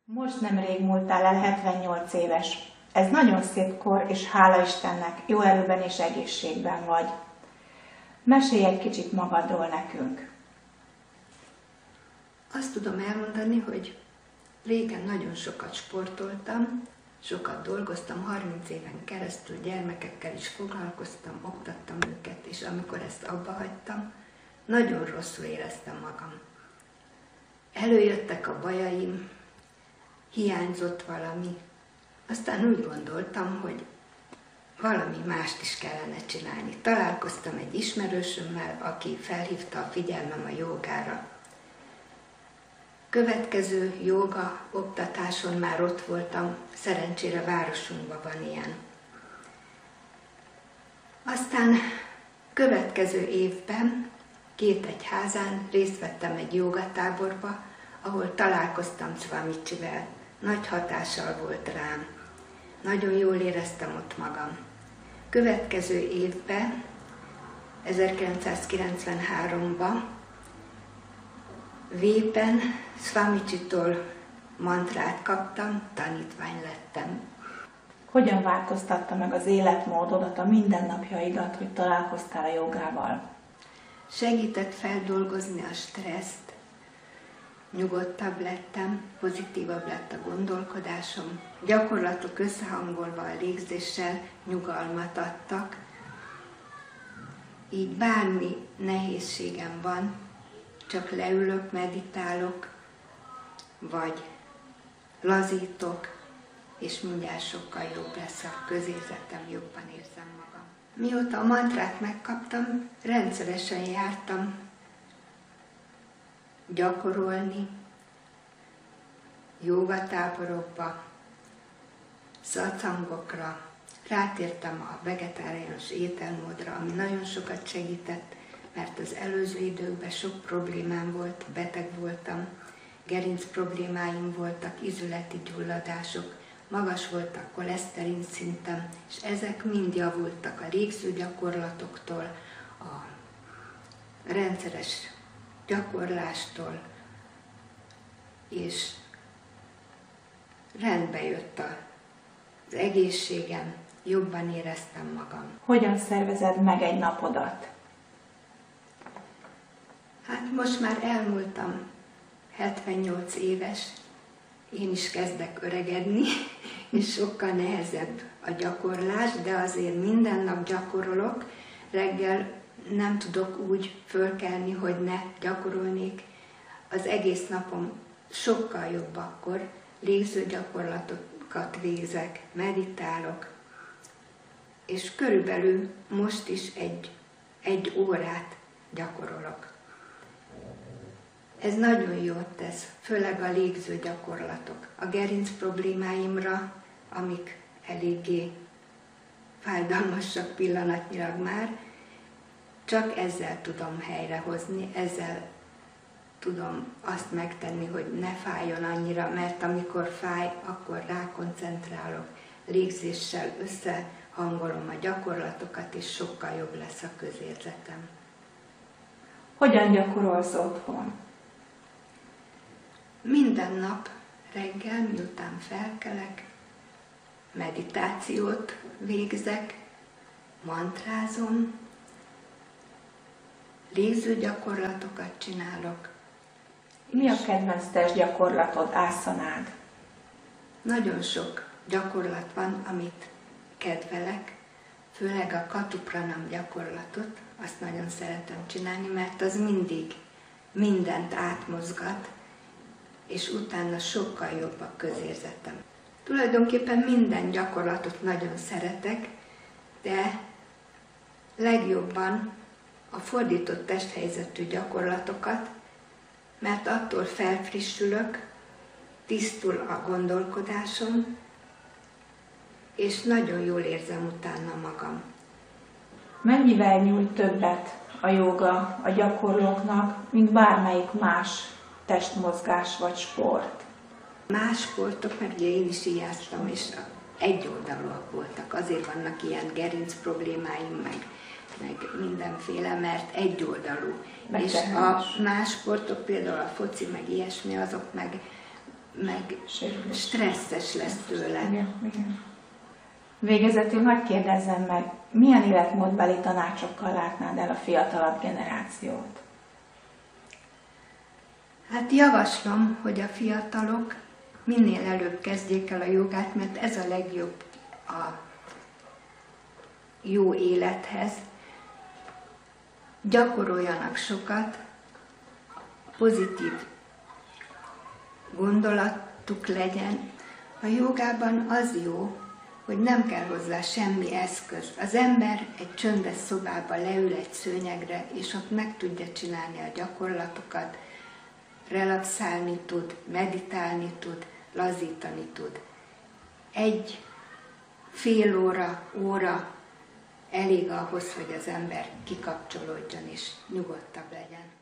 Most nemrég múltál el 78 éves. Ez nagyon szép kor, és hála Istennek, jó erőben és egészségben vagy. Mesélj egy kicsit magadról nekünk. Azt tudom elmondani, hogy régen nagyon sokat sportoltam, sokat dolgoztam, 30 éven keresztül gyermekekkel is foglalkoztam, oktattam őket, és amikor ezt abba hagytam, nagyon rosszul éreztem magam. Előjöttek a bajaim, hiányzott valami. Aztán úgy gondoltam, hogy valami mást is kellene csinálni. Találkoztam egy ismerősömmel, aki felhívta a figyelmem a jógára. Következő jóga oktatáson már ott voltam, szerencsére városunkban van ilyen. Aztán következő évben 2 egyházán részt vettem egy jógatáborba, ahol találkoztam Swamicsivel. Nagy hatással volt rám. Nagyon jól éreztem ott magam. Következő évben, 1993-ban Vépen Swamicsitól mantrát kaptam, tanítvány lettem. Hogyan változtatta meg az életmódodat, a mindennapjaidat, hogy találkoztál a jogával? Segített feldolgozni a stresszt, nyugodtabb lettem, pozitívabb lett a gondolkodásom, gyakorlatok összehangolva a légzéssel nyugalmat adtak, így bármi nehézségem van, csak leülök, meditálok, vagy lazítok, és mindjárt sokkal jobb lesz a közérzetem, jobban érzem magam. Mióta a mantrát megkaptam, rendszeresen jártam gyakorolni, jógatáborokba, szatszangokra, rátértem a vegetáriánus ételmódra, ami nagyon sokat segített, mert az előző időkben sok problémám volt, beteg voltam, gerinc problémáim voltak, ízületi gyulladások, magas volt a koleszterin szintem, és ezek mind javultak a légzőgyakorlatoktól, a rendszeres gyakorlástól, és rendbe jött az egészségem, jobban éreztem magam. Hogyan szervezed meg egy napodat? Hát most már elmúltam 78 éves, én is kezdek öregedni, és sokkal nehezebb a gyakorlás, de azért minden nap gyakorolok. Reggel nem tudok úgy fölkelni, hogy ne gyakorolnék. Az egész napom sokkal jobb akkor, légzőgyakorlatokat végzek, meditálok, és körülbelül most is egy órát gyakorolok. Ez nagyon jót tesz, főleg a légzőgyakorlatok. A gerinc problémáimra, amik eléggé fájdalmasak pillanatnyilag már, csak ezzel tudom helyrehozni, ezzel tudom azt megtenni, hogy ne fájjon annyira, mert amikor fáj, akkor rákoncentrálok, légzéssel összehangolom a gyakorlatokat, és sokkal jobb lesz a közérzetem. Hogyan gyakorolsz otthon? Minden nap reggel, miután felkelek, meditációt végzek, mantrázom, légzőgyakorlatokat csinálok. Mi a kedvenc testgyakorlatod, ászanád? Nagyon sok gyakorlat van, amit kedvelek, főleg a Katupranam gyakorlatot, azt nagyon szeretem csinálni, mert az mindig mindent átmozgat, és utána sokkal jobb a közérzetem. Tulajdonképpen minden gyakorlatot nagyon szeretek, de legjobban a fordított testhelyzetű gyakorlatokat, mert attól felfrissülök, tisztul a gondolkodásom, és nagyon jól érzem utána magam. Mennyivel nyújt többet a jóga a gyakorlóknak, mint bármelyik más testmozgás vagy sport? Más sportok, mert ugye én is íjáztam, és egyoldalúak voltak. Azért vannak ilyen gerinc problémáim, meg mindenféle, mert egyoldalú. És a más sportok, például a foci, meg ilyesmi, azok meg meg Sérülés. stresszes lesz tőle. Igen. Végezetül hadd kérdezzem meg, milyen életmódbeli tanácsokkal látnád el a fiatalabb generációt? Hát javaslom, hogy a fiatalok minél előbb kezdjék el a jogát, mert ez a legjobb a jó élethez. Gyakoroljanak sokat, pozitív gondolatuk legyen. A jogában az jó, hogy nem kell hozzá semmi eszköz. Az ember egy csöndes szobába leül egy szőnyegre, és ott meg tudja csinálni a gyakorlatokat, relaxálni tud, meditálni tud, lazítani tud. Egy fél óra elég ahhoz, hogy az ember kikapcsolódjon és nyugodtabb legyen.